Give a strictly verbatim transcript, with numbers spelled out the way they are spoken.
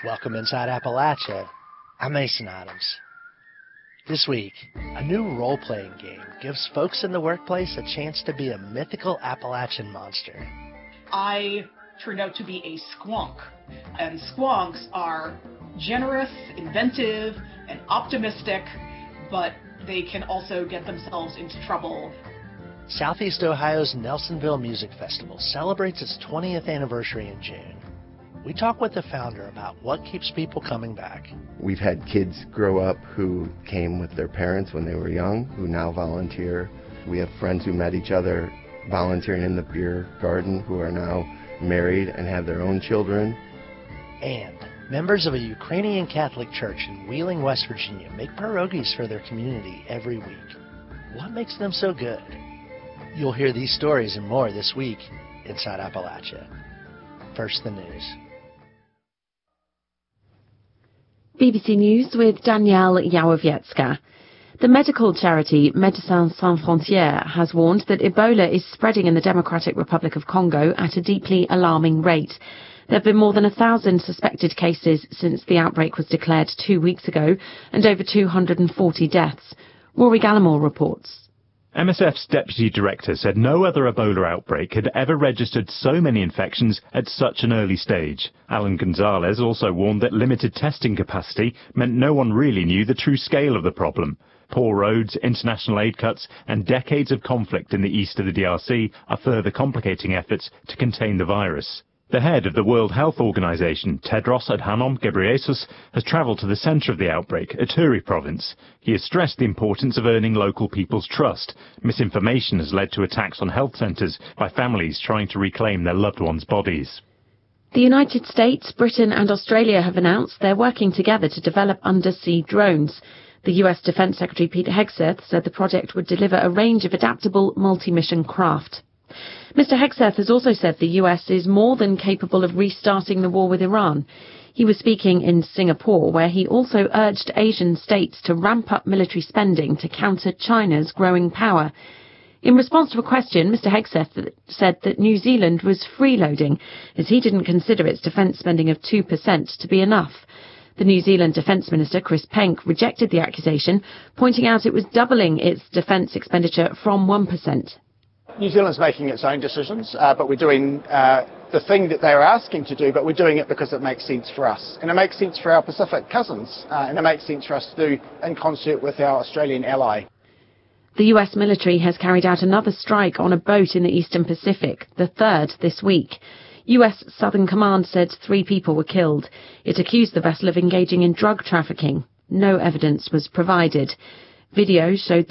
Welcome inside Appalachia. I'm Mason Adams. This week, a new role-playing game gives folks in the workplace a chance to be a mythical Appalachian monster. I turned out to be a squonk, and squonks are generous, inventive, and optimistic, but they can also get themselves into trouble. Southeast Ohio's Nelsonville Music Festival celebrates its twentieth anniversary in June. We talk with the founder about what keeps people coming back. We've had kids grow up who came with their parents when they were young, who now volunteer. We have friends who met each other volunteering in the beer garden who are now married and have their own children. And members of a Ukrainian Catholic church in Wheeling, West Virginia make pierogies for their community every week. What makes them so good? You'll hear these stories and more this week inside Appalachia. First, the news. B B C News with Danielle Yałowiecka. The medical charity Médecins Sans Frontières has warned that Ebola is spreading in the Democratic Republic of Congo at a deeply alarming rate. There have been more than a thousand suspected cases since the outbreak was declared two weeks ago, and over two hundred forty deaths. Rory Gallimore reports. M S F's deputy director said no other Ebola outbreak had ever registered so many infections at such an early stage. Alan Gonzalez also warned that limited testing capacity meant no one really knew the true scale of the problem. Poor roads, international aid cuts, and decades of conflict in the east of the D R C are further complicating efforts to contain the virus. The head of the World Health Organization, Tedros Adhanom Ghebreyesus, has travelled to the centre of the outbreak, Ituri province. He has stressed the importance of earning local people's trust. Misinformation has led to attacks on health centres by families trying to reclaim their loved ones' bodies. The United States, Britain and Australia have announced they're working together to develop undersea drones. The U S Defence Secretary Pete Hegseth said the project would deliver a range of adaptable multi-mission craft. Mister Hegseth has also said the U S is more than capable of restarting the war with Iran. He was speaking in Singapore, where he also urged Asian states to ramp up military spending to counter China's growing power. In response to a question, Mister Hegseth said that New Zealand was freeloading, as he didn't consider its defence spending of two percent to be enough. The New Zealand Defence Minister, Chris Penk, rejected the accusation, pointing out it was doubling its defence expenditure from one percent. New Zealand's making its own decisions, uh, but we're doing uh, the thing that they're asking to do, but we're doing it because it makes sense for us. And it makes sense for our Pacific cousins, uh, and it makes sense for us to do in concert with our Australian ally. The U S military has carried out another strike on a boat in the Eastern Pacific, the third this week. U S Southern Command said three people were killed. It accused the vessel of engaging in drug trafficking. No evidence was provided. Video showed